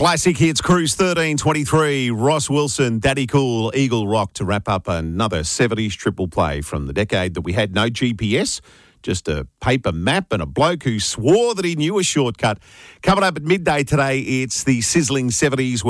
Classic Hits Cruise 1323. Ross Wilson, Daddy Cool, Eagle Rock to wrap up another 70s triple play from the decade that we had no GPS, just a paper map and a bloke who swore that he knew a shortcut. Coming up at midday today, it's the sizzling 70s.